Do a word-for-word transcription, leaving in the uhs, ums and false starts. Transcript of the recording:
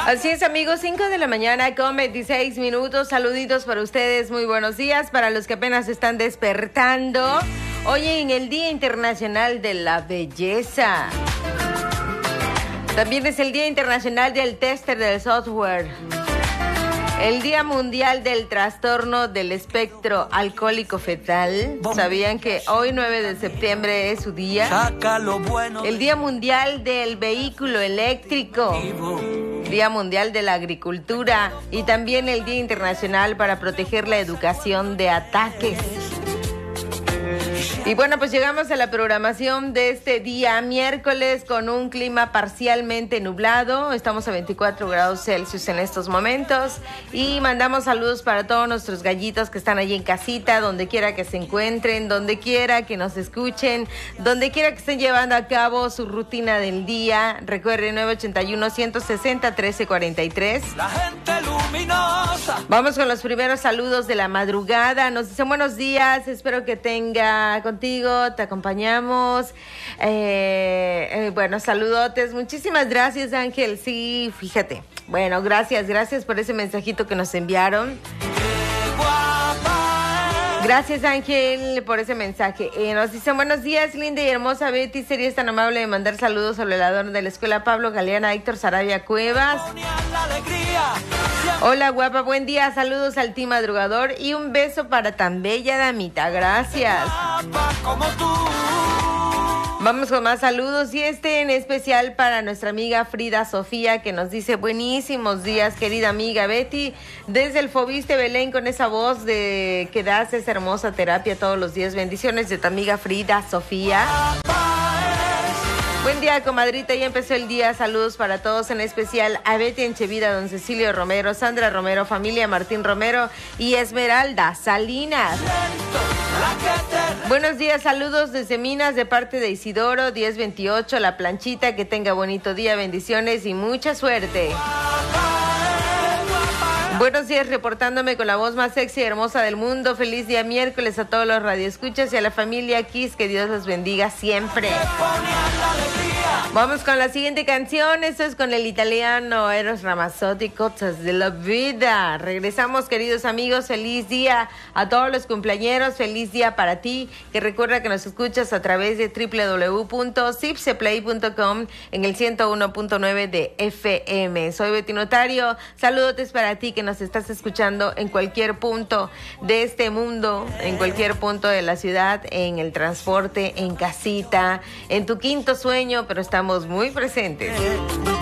Así es, amigos, cinco de la mañana con veintiséis minutos. Saluditos para ustedes, muy buenos días. Para los que apenas están despertando, hoy en el Día Internacional de la Belleza. También es el Día Internacional del Tester del Software. El Día Mundial del Trastorno del Espectro Alcohólico Fetal. ¿Sabían que hoy, nueve de septiembre, es su día? El Día Mundial del Vehículo Eléctrico. Día Mundial de la Agricultura. Y también el Día Internacional para proteger la educación de ataques. Y bueno, pues llegamos a la programación de este día miércoles con un clima parcialmente nublado. Estamos a veinticuatro grados Celsius en estos momentos y mandamos saludos para todos nuestros gallitos que están allí en casita, donde quiera que se encuentren, donde quiera que nos escuchen, donde quiera que estén llevando a cabo su rutina del día. Recuerden, nueve ochenta y uno, ciento sesenta, trece cuarenta y tres. La gente luminosa. Vamos con los primeros saludos de la madrugada. Nos dicen buenos días, espero que tenga contigo, te acompañamos. Eh, eh, bueno, saludotes. Muchísimas gracias, Ángel. Sí, fíjate. Bueno, gracias, gracias por ese mensajito que nos enviaron. Gracias, Ángel, por ese mensaje. Eh, nos dicen buenos días, linda y hermosa Betty. ¿Serías tan amable de mandar saludos al velador de la escuela Pablo Galeana, Héctor Sarabia Cuevas? Hola, guapa, buen día. Saludos al team madrugador y un beso para tan bella damita. Gracias. Vamos con más saludos y este en especial para nuestra amiga Frida Sofía, que nos dice buenísimos días, querida amiga Betty, desde el Fobiste Belén, con esa voz de que das esa hermosa terapia todos los días. Bendiciones de tu amiga Frida Sofía. Buen día, comadrita, ya empezó el día. Saludos para todos, en especial a Betty Enchevida, don Cecilio Romero, Sandra Romero, familia Martín Romero y Esmeralda Salinas. Buenos días, saludos desde Minas de parte de Isidoro, diez veintiocho, La Planchita. Que tenga bonito día, bendiciones y mucha suerte. Buenos días, reportándome con la voz más sexy y hermosa del mundo. Feliz día miércoles a todos los radioescuchas y a la familia Kiss. Que Dios los bendiga siempre. Vamos con la siguiente canción. Esto es con el italiano Eros Ramazzotti, Cosas de la Vida. Regresamos, queridos amigos. Feliz día a todos los cumpleañeros. Feliz día para ti. Que recuerda que nos escuchas a través de doble u doble u doble u punto zipseplay punto com en el ciento uno punto nueve de F M. Soy Betty Notario. Saludotes para ti que nos estás escuchando en cualquier punto de este mundo, en cualquier punto de la ciudad, en el transporte, en casita, en tu quinto sueño, pero estamos muy presentes.